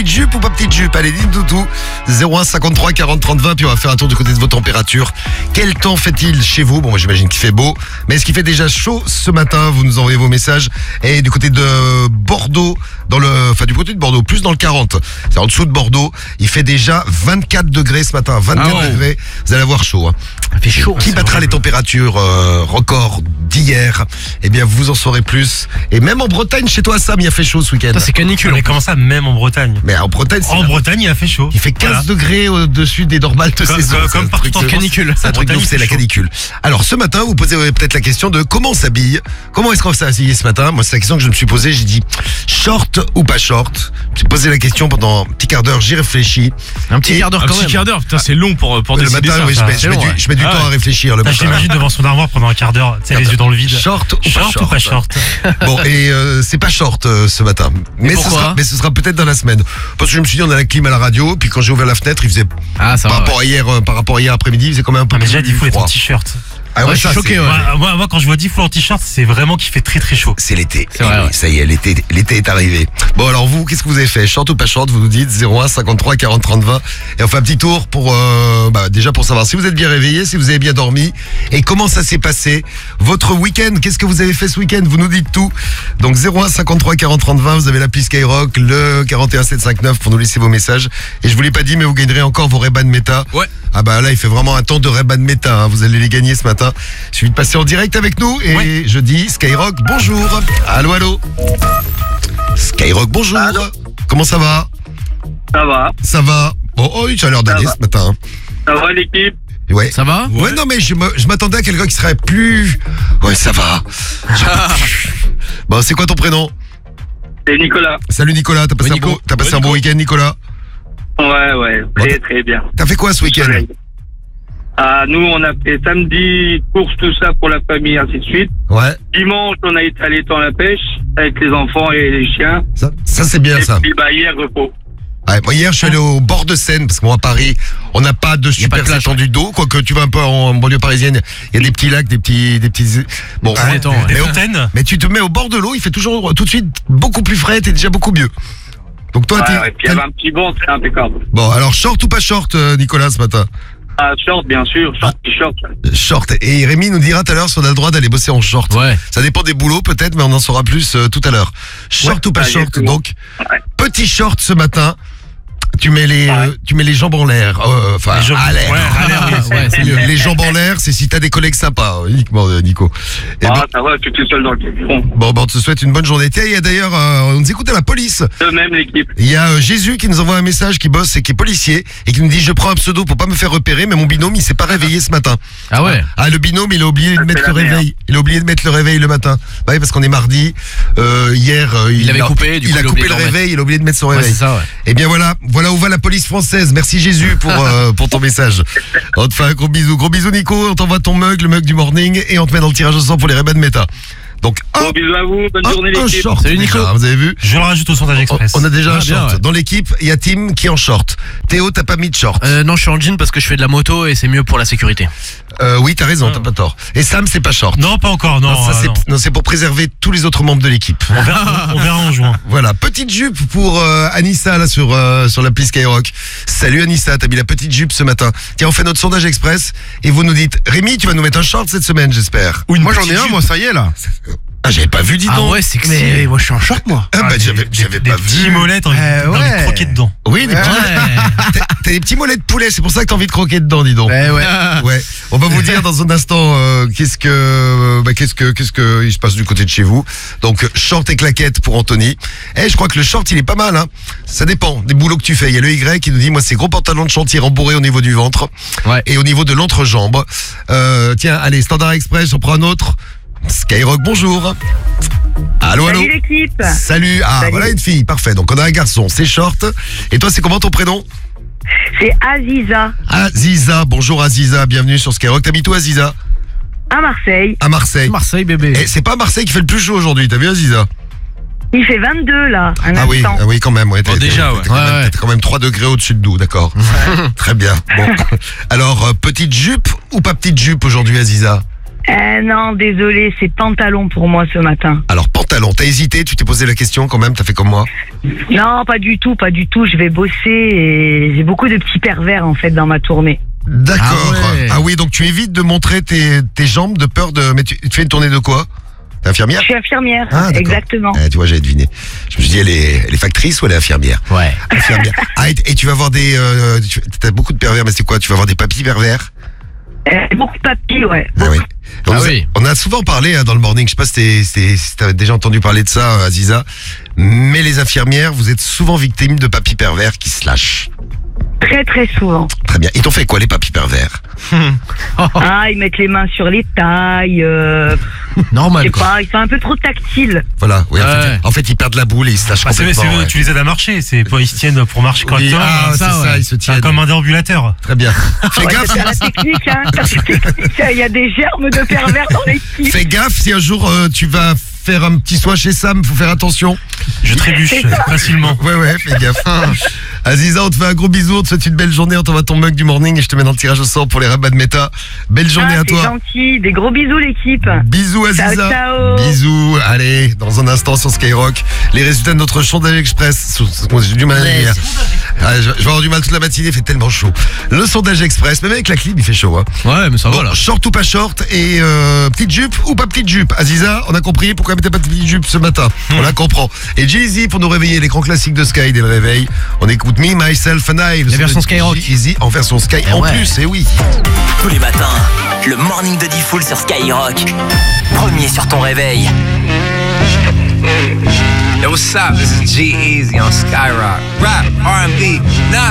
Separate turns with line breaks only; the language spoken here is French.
petite jupe ou pas petite jupe? Allez, dites-nous tout. 01 53 40 30 20, puis on va faire un tour du côté de vos températures. Quel temps fait-il chez vous? Bon, moi j'imagine qu'il fait beau, mais est-ce qu'il fait déjà chaud ce matin? Vous nous envoyez vos messages. Et du côté de Bordeaux, du côté de Bordeaux, plus dans le 40, c'est en dessous de Bordeaux, il fait déjà 24 degrés ce matin, 24 degrés. Vous allez avoir chaud. Hein.
Il fait chaud.
Qui battra les températures records d'hier? Eh bien, vous en saurez plus. Et même en Bretagne, chez toi, Sam, il a fait chaud ce week-end.
Ça, c'est canicule.
Mais comment ça, même en Bretagne?
Mais en Bretagne,
il a fait chaud.
il fait 15 degrés au-dessus des normales de saison.
Comme partout en canicule.
C'est un truc de ouf, c'est la canicule. Alors, ce matin, vous posez peut-être la question de comment on s'habille. Comment est-ce qu'on s'est habillé ce matin? Moi, c'est la question que je me suis posée. J'ai dit short ou pas short. J'ai posé la question pendant un petit quart d'heure. J'y réfléchis.
Un petit quart d'heure quand même.
Putain, c'est long pour
Le
décider
matin,
ça.
oui, je mets du temps à réfléchir. Le matin.
J'imagine devant son armoire pendant un quart d'heure, les yeux dans le vide.
Short ou pas short?
short?
Bon, et c'est pas short ce matin. Mais ce sera peut-être dans la semaine. Parce que je me suis dit, on a la clim à la radio, puis quand j'ai ouvert la fenêtre, il faisait, par rapport à hier après-midi, il faisait quand même un peu
Mais déjà,
plus
Diffoul est en
froid.
t-shirt.
Ah ouais,
je suis
ça,
choqué,
c'est-
Moi, quand je vois Diffoul en t-shirt, c'est vraiment qu'il fait très très chaud.
C'est l'été.
C'est vrai,
Et oui,
ouais.
ça y est, l'été est arrivé. Bon, alors vous, qu'est-ce que vous avez fait? Short ou pas short? Vous nous dites 01 53 40 30 20. Et on fait un petit tour pour, déjà pour savoir si vous êtes bien réveillé, si vous avez bien dormi. Et comment ça s'est passé? Votre week-end, qu'est-ce que vous avez fait ce week-end? Vous nous dites tout. Donc 01 53 40 30 20, vous avez l'appli Skyrock, le 41 759 pour nous laisser vos messages. Et je vous l'ai pas dit, mais vous gagnerez encore vos Ray-Ban Meta.
Ouais.
Ah bah là, il fait vraiment un temps de Ray-Ban Meta, hein. Vous allez les gagner ce matin. Il suffit de passer en direct avec nous. Et je dis Skyrock, bonjour. Allô, allô. Skyrock, bonjour.
Allô.
Comment ça va?
Ça va.
Ça va. Bon, tu as l'air d'aller
Ça va.
ce matin. Hein.
Ça va l'équipe?
Ouais.
Ça va?
Ouais, non, mais je m'attendais à quelqu'un qui serait plus... Ouais, ça va. Bon, c'est quoi ton prénom?
C'est Nicolas.
Salut Nicolas, t'as passé,
Ouais, Nico.
t'as passé un bon week-end, Nicolas?
Ouais, très très bien.
T'as fait quoi ce week-end?
Soleil. Ah, nous, on a fait samedi, course, tout ça pour la famille, ainsi de suite.
Ouais,
Dimanche, on a été à l'étang à la pêche, avec les enfants et les chiens.
ça c'est bien
Et
ça.
puis, hier, repos.
Ouais, moi hier je suis allé au bord de Seine parce que moi à Paris on n'a pas de
pas
super
de plage,
étendue d'eau, quoique tu vas un peu en banlieue parisienne, il y a des petits lacs, des petits bon,
Ah, attends,
Des
mais,
fontaines?
mais tu te mets au bord de l'eau, il fait toujours tout de suite beaucoup plus frais, t'es déjà beaucoup mieux. Donc toi
Ouais, et puis, il y avait un petit vent, c'est impeccable.
bon, alors short ou pas short Nicolas ce matin?
Ah, short, bien sûr, short, t-shirt.
Short, et Rémi nous dira tout à l'heure si on a le droit d'aller bosser en short.
Ouais.
Ça dépend des boulots peut-être, mais on en saura plus tout à l'heure. Short ou pas
Ah,
short
exactement.
donc.
Ouais.
Petit short ce matin. Tu mets les jambes en l'air, enfin
Les jambes-
à l'air.
ouais, à l'air, oui.
Ouais, c'est mieux.
Les jambes en l'air, c'est si t'as des collègues sympas, uniquement Nico. Et
Ah, ça va, je suis tout seul dans le camion.
bon, on te souhaite une bonne journée. Tiens, il y a d'ailleurs, on nous écoute à la police.
De même, l'équipe.
Il y a Jésus qui nous envoie un message, qui bosse et qui est policier, et qui nous dit: je prends un pseudo pour pas me faire repérer, mais mon binôme il s'est pas réveillé ce matin.
Ah ouais.
Ah, le binôme il a oublié de
Ça,
mettre
c'est
le
la merde.
réveil. Il a oublié de mettre le réveil le matin. Bah oui, parce qu'on est mardi. Hier,
Il avait coupé, du coup,
il a
il a
coupé
oublié
le
de le
réveil. Il a oublié de mettre son
Ouais,
réveil.
c'est ça, ouais.
Eh bien voilà où va la police française. Merci Jésus pour ton message. On te fait un gros bisou Nico. On t'envoie ton mug, le mug du morning, et on te met dans le tirage au sort pour les Ray-Ban Meta. Donc
Bon, bisous à vous, bonne journée,
un
l'équipe.
short.
Salut,
déjà,
Nico.
vous avez vu?
Je le rajoute au sondage express.
On a déjà un
Ah, bien,
short.
ouais.
Dans l'équipe, il y a Tim qui est en short. Théo, t'as pas mis de short.
Non, je suis en jean parce que je fais de la moto et c'est mieux pour la sécurité.
Oui, t'as raison, t'as pas tort. Et Sam, c'est pas short.
Non, pas encore, non.
ça, c'est,
non.
non, c'est pour préserver tous les autres membres de l'équipe.
On verra en juin.
Voilà, petite jupe pour Anissa là sur l'appli Skyrock. Salut Anissa, t'as mis la petite jupe ce matin. Tiens, on fait notre sondage express et vous nous dites: Rémi, tu vas nous mettre un short cette semaine, j'espère.
Moi j'en ai un, moi ça y est là.
Ah, j'avais pas vu, dis donc.
Ah ouais, c'est que
Mais moi je suis en short moi.
Ah, bah, j'avais
Des
pas
petits
vu.
mollets, t'as envie
ouais.
de croquer dedans.
Oui, des petits-
Ouais.
t'as des petits mollets de poulet, c'est pour ça que t'as envie de croquer dedans, dis donc.
Ouais.
Ouais, on va vous dire dans un instant qu'est-ce que il se passe du côté de chez vous. Donc short et claquettes pour Anthony. Je crois que le short il est pas mal, hein. Ça dépend des boulots que tu fais. Il y a le Y qui nous dit: moi c'est gros pantalon de chantier rembourré au niveau du ventre,
Ouais.
et au niveau de l'entrejambe. Tiens, allez, Standard Express, on prend un autre. Skyrock, bonjour. Allô.
Salut l'équipe.
Salut. Ah,
Salut.
voilà une fille, parfait. Donc on a un garçon, c'est short. Et toi, c'est comment ton prénom?
C'est Aziza
Aziza. Bonjour Aziza, bienvenue sur Skyrock. T'habites où, Aziza?
à Marseille.
À Marseille.
Marseille, bébé.
Et c'est pas Marseille qui fait le plus chaud aujourd'hui, t'as vu Aziza?
Il fait 22 là, un
Ah oui,
instant.
ah oui, quand même. Ouais,
Bon, déjà, ouais.
T'as quand même 3 degrés au-dessus de nous, d'accord. Très bien. Bon. Alors, petite jupe ou pas petite jupe aujourd'hui, Aziza?
Non, désolé, c'est pantalon pour moi ce matin.
Alors, pantalon, t'as hésité, tu t'es posé la question quand même, t'as fait comme moi.
Non, pas du tout. Je vais bosser et j'ai beaucoup de petits pervers en fait dans ma tournée.
D'accord.
Ah ouais.
Oui, donc tu évites de montrer tes jambes de peur de... Mais tu fais une tournée de quoi? T'es infirmière?
Je suis infirmière,
Ah, d'accord.
exactement.
Tu vois, j'avais deviné. Je me suis dit, elle est factrice ou elle est infirmière?
Ouais.
Infirmière. Ah, et tu vas voir des... t'as beaucoup de pervers, mais c'est quoi? Tu vas voir des papis pervers?
Beaucoup de papy, ouais.
Ah oui. Donc,
Ah oui.
On a souvent parlé dans le morning, je sais pas si t'as déjà entendu parler de ça, Aziza, mais les infirmières, vous êtes souvent victimes de papis pervers qui se lâchent.
Très très souvent.
Très bien. Ils t'ont fait quoi, les papis pervers?
Ah, ils mettent les mains sur les tailles. Je
Normal
sais
quoi.
pas, ils sont un peu trop tactiles.
Voilà. Oui,
Ouais.
en fait, ils perdent la boule et ils se lâchent
Bah, c'est
complètement. Ouais.
tu les aides à marcher, c'est pas ils se tiennent pour marcher
Oui,
correctement.
ah, c'est
ça,
ça,
ouais.
ils se
C'est
tiennent.
comme un déambulateur.
Très bien. Fais
Ouais,
gaffe.
c'est la technique, hein. C'est la technique. Il y a des germes de pervers dans l'équipe.
Fais gaffe si un jour tu vas faire un petit soin chez Sam, faut faire attention.
Je trébuche facilement.
Ouais, fais gaffe. Aziza, on te fait un gros bisou, on te souhaite une belle journée, on t'envoie ton mug du morning et je te mets dans le tirage au sort pour les rabats de méta. Belle journée à
C'est
toi.
gentil. Des gros bisous l'équipe.
Bisous Aziza.
Ciao, ciao.
Bisous. Allez, dans un instant sur Skyrock, les résultats de notre sondage express. J'ai du mal à dire. Ah, je vais avoir du mal toute la matinée, il fait tellement chaud. Le sondage express, même avec la clim, il fait chaud. Hein.
Ouais, mais ça va là.
Short ou pas short et petite jupe ou pas petite jupe. Aziza, on a compris pourquoi t'as pas de petite jupe ce matin. On la comprend. Et Jay-Z pour nous réveiller, les grands classiques de Sky dès le réveil. On écoute Me, Myself and I.
La version Skyrock.
Jay-Z en version Sky
Eh
en
ouais.
plus, et oui.
Tous les matins, le morning de Diffoul sur Skyrock. Premier sur ton réveil.
Yo, what's up? This is G-Eazy on Skyrock. Rap, R&B, nah,